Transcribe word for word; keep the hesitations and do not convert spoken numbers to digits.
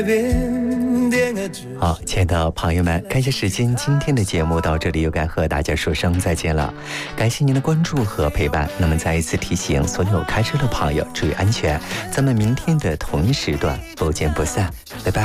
好，亲爱的朋友们，看一下时间，今天的节目到这里又该和大家说声再见了。感谢您的关注和陪伴。那么再一次提醒所有开车的朋友注意安全，咱们明天的同一时段不见不散，拜拜。